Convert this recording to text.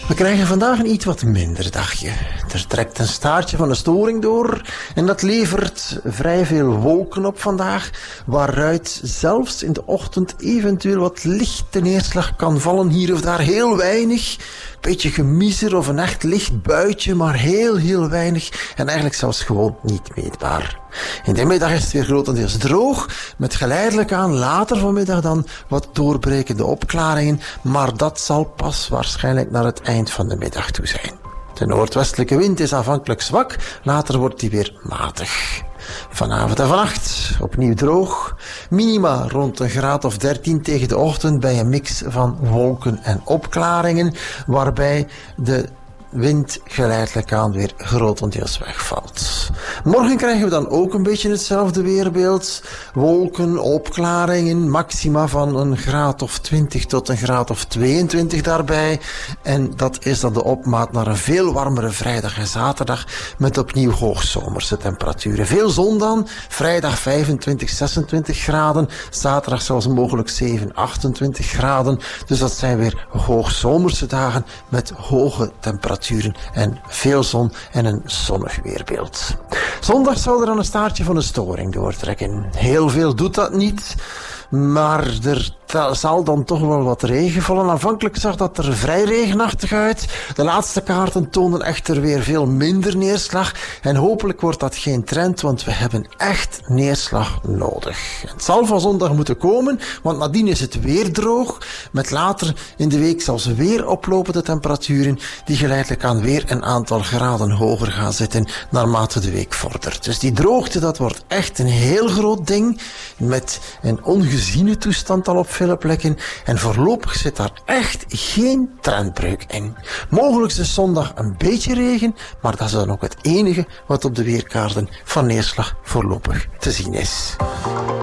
We krijgen vandaag een iets wat minder dagje. Er trekt een staartje van een storing door en dat levert vrij veel wolken op vandaag, waaruit zelfs in de ochtend eventueel wat lichte neerslag kan vallen, hier of daar heel weinig. Beetje gemiezer of een echt licht buitje, maar heel weinig en eigenlijk zelfs gewoon niet meetbaar. In de middag is het weer grotendeels droog, met geleidelijk aan later vanmiddag dan wat doorbrekende opklaringen, maar dat zal pas waarschijnlijk naar het eind van de middag toe zijn. De noordwestelijke wind is aanvankelijk zwak, later wordt die weer matig. Vanavond en vannacht opnieuw droog. Minima rond een graad of 13 tegen de ochtend bij een mix van wolken en opklaringen, waarbij de wind geleidelijk aan weer grotendeels wegvalt. Morgen krijgen we dan ook een beetje hetzelfde weerbeeld. Wolken, opklaringen, maxima van een graad of 20 tot een graad of 22 daarbij. En dat is dan de opmaat naar een veel warmere vrijdag en zaterdag met opnieuw hoogzomerse temperaturen. Veel zon dan, vrijdag 25, 26 graden, zaterdag zelfs mogelijk 7, 28 graden. Dus dat zijn weer hoogzomerse dagen met hoge temperaturen en veel zon en een zonnig weerbeeld. Zondag zou er dan een staartje van een storing doortrekken. Heel veel doet dat niet, maar er zal dan toch wel wat regen vallen. Aanvankelijk zag dat er vrij regenachtig uit. De laatste kaarten toonden echter weer veel minder neerslag. En hopelijk wordt dat geen trend, want we hebben echt neerslag nodig. Het zal van zondag moeten komen, want nadien is het weer droog. Met later in de week zelfs weer oplopende temperaturen die geleidelijk aan weer een aantal graden hoger gaan zitten naarmate de week vordert. Dus die droogte, dat wordt echt een heel groot ding met een ongeziene toestand al op vele plekken en voorlopig zit daar echt geen trendbreuk in. Mogelijk is zondag een beetje regen, maar dat is dan ook het enige wat op de weerkaarten van neerslag voorlopig te zien is.